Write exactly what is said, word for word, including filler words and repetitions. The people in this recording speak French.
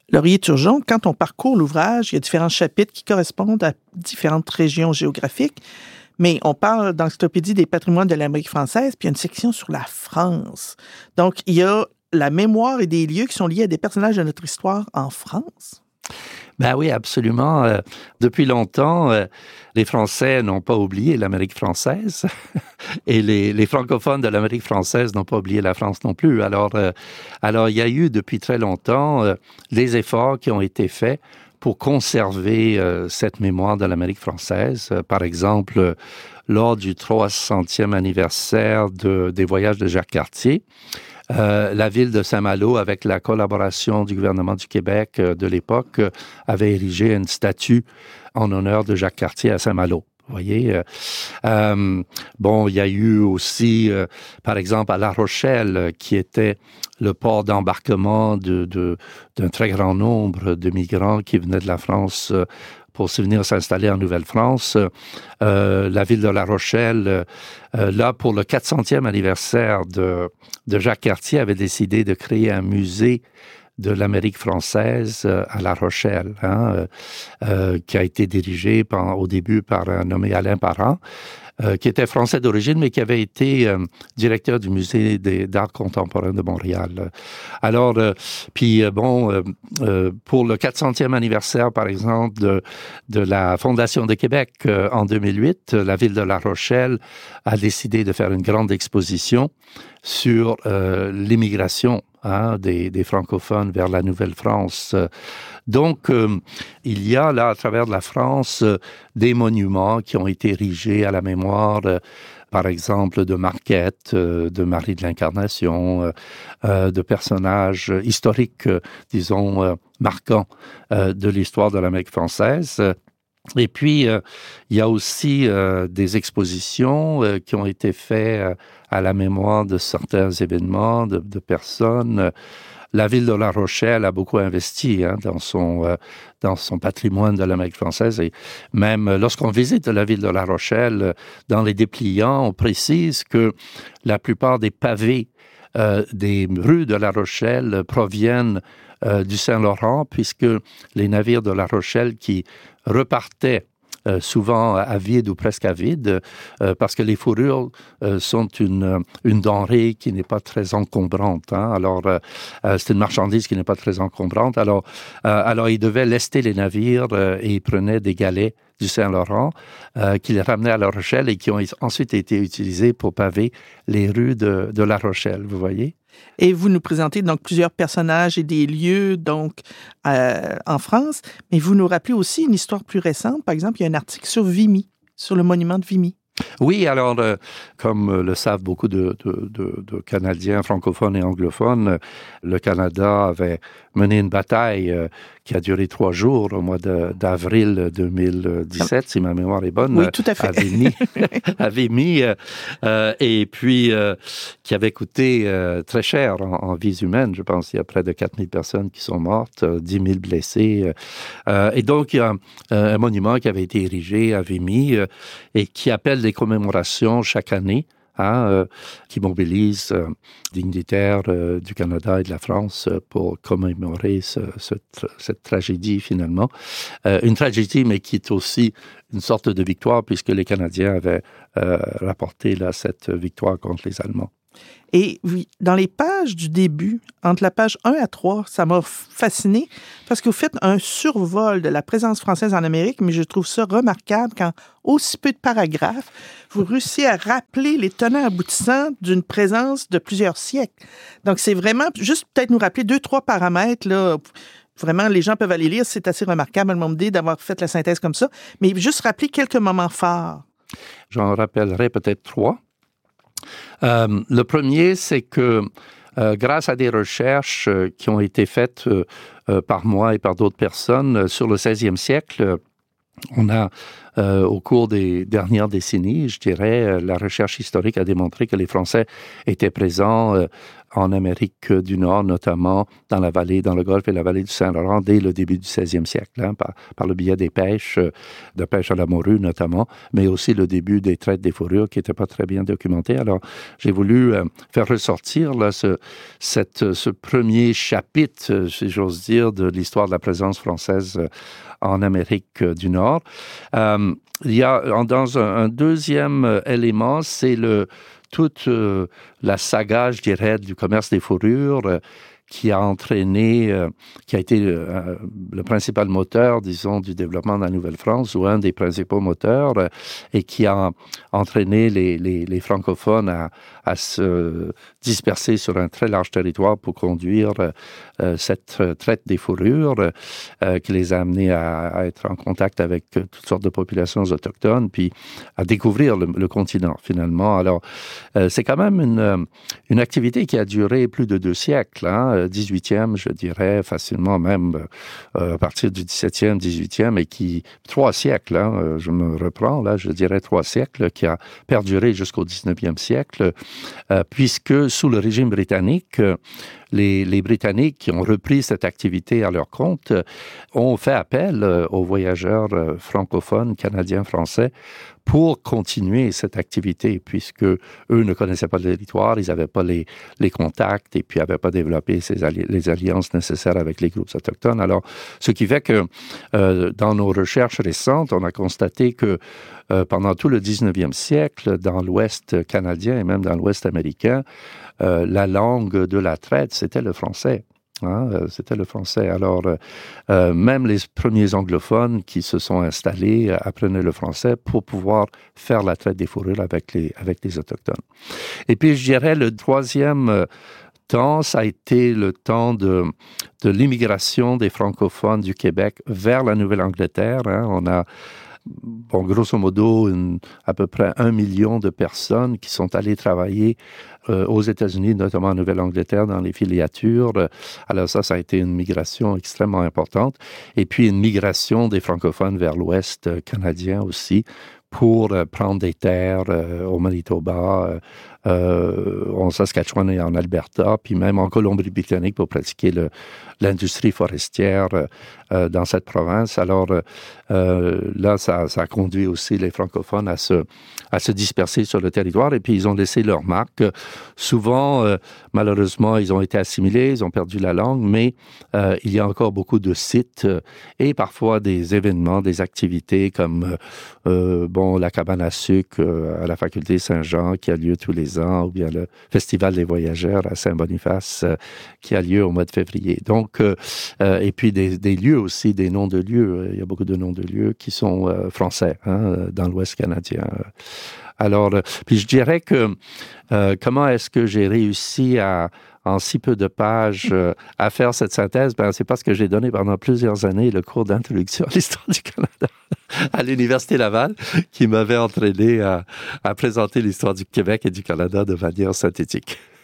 Laurier-Turgeon, quand on parcourt l'ouvrage, il y a différents chapitres qui correspondent à différentes régions géographiques, mais on parle dans l'Encyclopédie des patrimoines de l'Amérique française, puis il y a une section sur la France. Donc, il y a la mémoire et des lieux qui sont liés à des personnages de notre histoire en France. Ben oui, absolument. Euh, depuis longtemps, euh, les Français n'ont pas oublié l'Amérique française et les, les francophones de l'Amérique française n'ont pas oublié la France non plus. Alors, euh, alors il y a eu depuis très longtemps euh, les efforts qui ont été faits pour conserver euh, cette mémoire de l'Amérique française. Euh, par exemple, euh, lors du trois centième anniversaire de, des voyages de Jacques Cartier, Euh, la ville de Saint-Malo, avec la collaboration du gouvernement du Québec euh, de l'époque, euh, avait érigé une statue en honneur de Jacques Cartier à Saint-Malo. Vous voyez, euh, euh, bon, il y a eu aussi, euh, par exemple, à La Rochelle, qui était le port d'embarquement de, de, d'un très grand nombre de migrants qui venaient de la France euh, pour se venir s'installer en Nouvelle-France. Euh, la ville de La Rochelle, euh, là, pour le quatre centième anniversaire de, de Jacques Cartier, avait décidé de créer un musée de l'Amérique française euh, à La Rochelle, hein, euh, euh, qui a été dirigé par, au début par un nommé Alain Parent, euh, qui était français d'origine, mais qui avait été euh, directeur du Musée des, d'art contemporain de Montréal. Alors, euh, puis euh, bon, euh, euh, pour le quatre centième anniversaire, par exemple, de, de la Fondation de Québec euh, en deux mille huit, la ville de La Rochelle a décidé de faire une grande exposition sur euh, l'immigration hein, des, des francophones vers la Nouvelle-France. Donc, euh, il y a là, à travers la France, euh, des monuments qui ont été érigés à la mémoire, euh, par exemple, de Marquette, euh, de Marie de l'Incarnation, euh, euh, de personnages historiques, euh, disons, euh, marquants euh, de l'histoire de l'Amérique française. Et puis, euh, il y a aussi euh, des expositions euh, qui ont été faites euh, à la mémoire de certains événements, de, de personnes. La ville de La Rochelle a beaucoup investi hein, dans son euh, dans son patrimoine de l'Amérique française. Et même euh, lorsqu'on visite la ville de La Rochelle, euh, dans les dépliants, on précise que la plupart des pavés euh, des rues de La Rochelle proviennent euh, du Saint-Laurent, puisque les navires de La Rochelle qui repartaient Euh, souvent à vide ou presque à vide, euh, parce que les fourrures euh, sont une, une denrée qui n'est pas très encombrante. Hein. Alors, euh, euh, c'est une marchandise qui n'est pas très encombrante. Alors, euh, alors ils devaient lester les navires euh, et ils prenaient des galets du Saint-Laurent euh, qu'ils ramenaient à La Rochelle et qui ont ensuite été utilisés pour paver les rues de, de La Rochelle, vous voyez? Et vous nous présentez donc plusieurs personnages et des lieux donc euh, en France, mais vous nous rappelez aussi une histoire plus récente. Par exemple, il y a un article sur Vimy, sur le monument de Vimy. Oui, alors, euh, comme le savent beaucoup de, de, de, de Canadiens francophones et anglophones, le Canada avait mené une bataille euh, qui a duré trois jours au mois de, d'avril deux mille dix-sept, ah. si ma mémoire est bonne. Oui, tout à fait. À Vimy, à Vimy euh, euh, et puis euh, qui avait coûté euh, très cher en, en vies humaines. Je pense qu'il y a près de quatre mille personnes qui sont mortes, euh, dix mille blessés. Euh, et donc, il y a un, un monument qui avait été érigé à Vimy euh, et qui appelle des commémorations chaque année, hein, euh, qui mobilisent euh, dignitaires euh, du Canada et de la France euh, pour commémorer ce, ce, cette tragédie finalement. Euh, une tragédie, mais qui est aussi une sorte de victoire, puisque les Canadiens avaient euh, rapporté là, cette victoire contre les Allemands. Et oui, dans les pages du début, entre la page un à trois, ça m'a fasciné parce que vous faites un survol de la présence française en Amérique, mais je trouve ça remarquable quand, aussi peu de paragraphes, vous réussissez à rappeler les tenants aboutissants d'une présence de plusieurs siècles. Donc, c'est vraiment, juste peut-être nous rappeler deux, trois paramètres, là. Vraiment, les gens peuvent aller lire, c'est assez remarquable, mon idée d'avoir fait la synthèse comme ça, mais juste rappeler quelques moments forts. J'en rappellerai peut-être trois. Euh, le premier, c'est que euh, grâce à des recherches euh, qui ont été faites euh, euh, par moi et par d'autres personnes euh, sur le seizième siècle, on a euh, au cours des dernières décennies, je dirais, la recherche historique a démontré que les Français étaient présents euh, en Amérique du Nord, notamment dans la vallée, dans le Golfe et la vallée du Saint-Laurent, dès le début du seizième siècle, hein, par, par le biais des pêches, de pêche à la morue notamment, mais aussi le début des traites des fourrures qui n'étaient pas très bien documentées. Alors, j'ai voulu euh, faire ressortir là, ce, cette, ce premier chapitre, si j'ose dire, de l'histoire de la présence française en Amérique du Nord. Euh, il y a dans un, un deuxième élément, c'est le toute euh, la saga, je dirais, du commerce des fourrures euh, qui a entraîné, euh, qui a été euh, le principal moteur, disons, du développement de la Nouvelle-France, ou un des principaux moteurs, euh, et qui a entraîné les, les, les francophones à, à se disperser sur un très large territoire pour conduire euh, cette traite des fourrures, euh, qui les a amenés à, à être en contact avec toutes sortes de populations autochtones, puis à découvrir le, le continent, finalement. Alors, euh, c'est quand même une, une activité qui a duré plus de deux siècles, hein, dix-huitième, je dirais, facilement même euh, à partir du dix-septième, dix-huitième, et qui, trois siècles, hein, je me reprends, là, je dirais trois siècles, qui a perduré jusqu'au dix-neuvième siècle, euh, puisque sous le régime britannique, Les, les Britanniques qui ont repris cette activité à leur compte ont fait appel aux voyageurs francophones, canadiens, français, pour continuer cette activité, puisque eux ne connaissaient pas le territoire, ils n'avaient pas les, les contacts et puis n'avaient pas développé ces alli- les alliances nécessaires avec les groupes autochtones. Alors, ce qui fait que euh, dans nos recherches récentes, on a constaté que euh, pendant tout le dix-neuvième siècle, dans l'Ouest canadien et même dans l'Ouest américain, euh, la langue de la traite, c'était le français. Hein, c'était le français. Alors, euh, même les premiers anglophones qui se sont installés apprenaient le français pour pouvoir faire la traite des fourrures avec les, avec les Autochtones. Et puis, je dirais, le troisième temps, ça a été le temps de, de l'immigration des francophones du Québec vers la Nouvelle-Angleterre. Hein. On a Bon, grosso modo, une, à peu près un million de personnes qui sont allées travailler euh, aux États-Unis, notamment en Nouvelle-Angleterre, dans les filiatures. Alors ça, ça a été une migration extrêmement importante. Et puis une migration des francophones vers l'Ouest canadien aussi, pour euh, prendre des terres euh, au Manitoba, euh, euh, en Saskatchewan et en Alberta, puis même en Colombie-Britannique pour pratiquer le, l'industrie forestière euh, dans cette province. Alors euh, là, ça, ça a conduit aussi les francophones à se, à se disperser sur le territoire, et puis ils ont laissé leur marque. Souvent, euh, malheureusement, ils ont été assimilés, ils ont perdu la langue, mais euh, il y a encore beaucoup de sites euh, et parfois des événements, des activités comme euh, bon, la cabane à sucre euh, à la faculté Saint-Jean qui a lieu tous les ans, ou bien le Festival des voyageurs à Saint-Boniface euh, qui a lieu au mois de février. Donc, euh, euh, et puis des, des lieux aussi, des noms de lieux. Il y a beaucoup de noms de lieux qui sont euh, français hein, dans l'Ouest canadien. Alors, euh, puis je dirais que euh, comment est-ce que j'ai réussi à en si peu de pages, euh, à faire cette synthèse, ben, c'est parce que j'ai donné pendant plusieurs années le cours d'introduction à l'histoire du Canada à l'Université Laval, qui m'avait entraîné à, à présenter l'histoire du Québec et du Canada de manière synthétique.